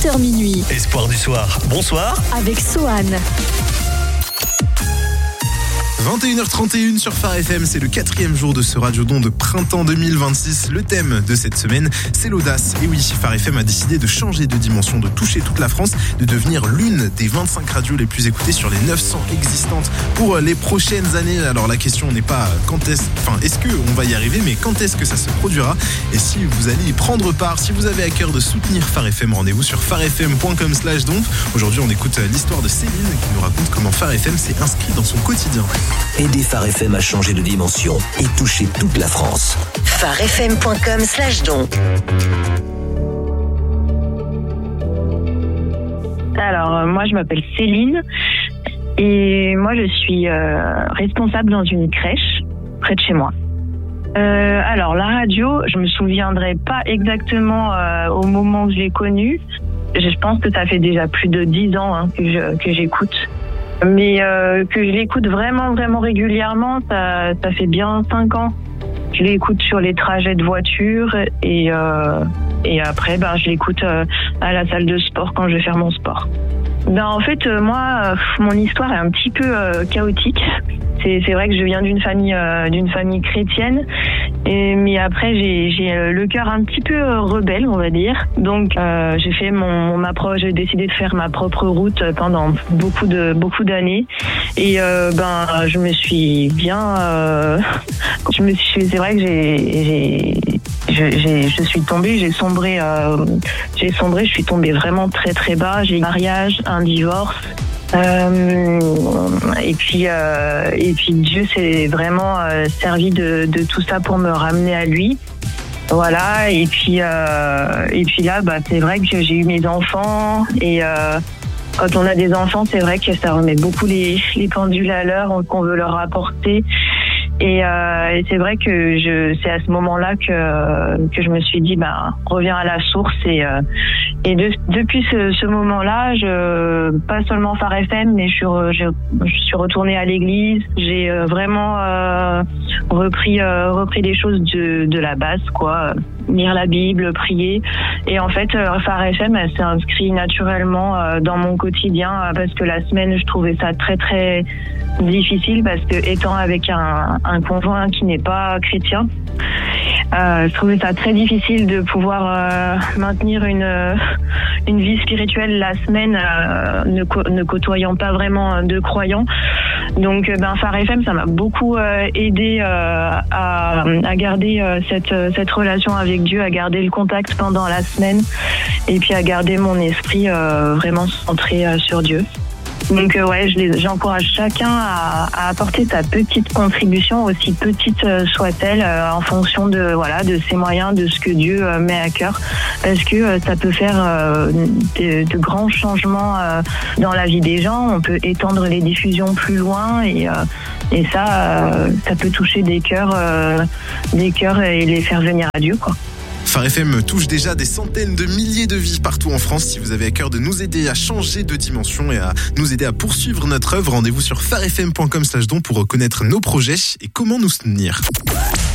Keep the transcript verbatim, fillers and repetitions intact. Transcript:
vingt heures minuit. Espoir du soir, bonsoir. Avec Sohan. vingt et une heures trente et une sur Phare F M, c'est le quatrième jour de ce Radiodon de printemps deux mille vingt-six. Le thème de cette semaine, c'est l'audace. Et oui, Phare F M a décidé de changer de dimension, de toucher toute la France, de devenir l'une des vingt-cinq radios les plus écoutées sur les neuf cents existantes pour les prochaines années. Alors la question n'est pas quand est-ce, enfin est-ce que on va y arriver, mais quand est-ce que ça se produira et si vous allez y prendre part. Si vous avez à cœur de soutenir Phare F M, rendez-vous sur pharefm point com slash don. Aujourd'hui, on écoute l'histoire de Céline qui nous raconte comment Phare F M s'est inscrit dans son quotidien. Aider Phare F M à changer de dimension et toucher toute la France. pharefm point com slash don. Alors, euh, moi, je m'appelle Céline et moi, je suis euh, responsable dans une crèche près de chez moi. Euh, alors, la radio, je me souviendrai pas exactement euh, au moment où je l'ai connue. Je pense que ça fait déjà plus de dix ans hein, que, je, que j'écoute. Mais euh, que je l'écoute vraiment, vraiment régulièrement, ça, ça fait bien cinq ans. Je l'écoute sur les trajets de voiture et, euh, et après, ben, je l'écoute euh, à la salle de sport quand je vais faire mon sport. Ben, en fait, euh, moi, euh, mon histoire est un petit peu euh, chaotique. C'est, c'est vrai que je viens d'une famille, euh, d'une famille chrétienne, et, mais après j'ai, j'ai euh, le cœur un petit peu euh, rebelle, on va dire. Donc euh, j'ai fait mon, ma pro, j'ai décidé de faire ma propre route pendant beaucoup de beaucoup d'années, et euh, ben je me suis bien, euh, je me suis, c'est vrai que j'ai, j'ai Je, j'ai, je suis tombée, j'ai sombré, euh, j'ai sombré, je suis tombée vraiment très très bas. J'ai eu un mariage, un divorce, euh, et puis euh, et puis Dieu s'est vraiment euh, servi de, de tout ça pour me ramener à lui. Voilà. Et puis euh, et puis là, bah c'est vrai que j'ai eu mes enfants et euh, quand on a des enfants, c'est vrai que ça remet beaucoup les, les pendules à l'heure qu'on veut leur apporter. Et, euh, et c'est vrai que je, c'est à ce moment-là que que je me suis dit, ben reviens à la source. Et euh, et de, depuis ce, ce moment-là, je pas seulement Phare F M, mais je suis je, je suis retournée à l'église. J'ai vraiment euh, repris euh, repris des choses de de la base, quoi. Lire la Bible, prier. Et en fait, Phare F M, elle s'est inscrite naturellement euh, dans mon quotidien euh, parce que la semaine, je trouvais ça très très difficile parce que étant avec un, un conjoint qui n'est pas chrétien, euh, je trouvais ça très difficile de pouvoir euh, maintenir une une vie spirituelle la semaine, euh, ne, co- ne côtoyant pas vraiment de croyants. Donc, ben Phare F M, ça m'a beaucoup euh, aidé euh, à, à garder euh, cette cette relation avec Dieu, à garder le contact pendant la semaine, et puis à garder mon esprit euh, vraiment centré euh, sur Dieu. Donc euh, ouais, je les, j'encourage chacun à, à apporter sa petite contribution, aussi petite euh, soit-elle, euh, en fonction de voilà de ses moyens, de ce que Dieu euh, met à cœur, parce que euh, ça peut faire euh, de, de grands changements euh, dans la vie des gens. On peut étendre les diffusions plus loin et euh, et ça euh, ça peut toucher des cœurs, euh, des cœurs et les faire venir à Dieu, quoi. Phare F M touche déjà des centaines de milliers de vies partout en France. Si vous avez à cœur de nous aider à changer de dimension et à nous aider à poursuivre notre œuvre, rendez-vous sur pharefm point com slash don pour connaître nos projets et comment nous soutenir.